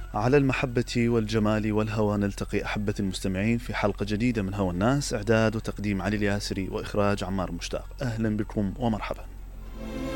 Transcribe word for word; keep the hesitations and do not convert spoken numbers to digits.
على المحبة والجمال والهوى نلتقي أحبة المستمعين في حلقة جديدة من هوى الناس. إعداد وتقديم علي الياسري وإخراج عمار مشتاق. أهلا بكم ومرحبا.